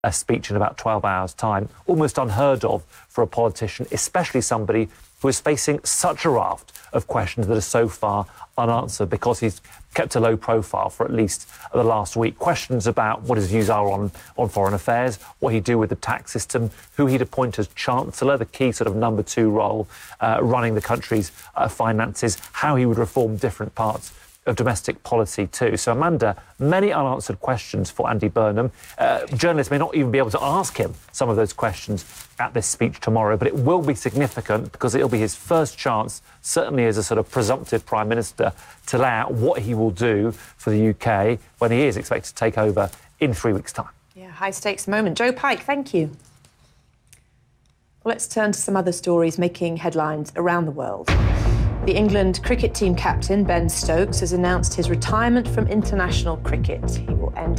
a speech in about 12 hours' time. Almost unheard of for a politician, especially somebody who is facing such a raft of questions that are so far unanswered, because he's kept a low profile for at least the last week. Questions about what his views are on foreign affairs, what he'd do with the tax system, who he'd appoint as Chancellor, the key sort of number two role, running the country's finances, how he would reform different parts of domestic policy too. So, Amanda, many unanswered questions for Andy Burnham. Journalists may not even be able to ask him some of those questions at this speech tomorrow, but it will be significant because it'll be his first chance, certainly as a sort of presumptive Prime Minister, to lay out what he will do for the UK when he is expected to take over in 3 weeks' time. Yeah, high-stakes moment. Joe Pike, thank you. Well, let's turn to some other stories making headlines around the world. The England cricket team captain, Ben Stokes, has announced his retirement from international cricket. He will end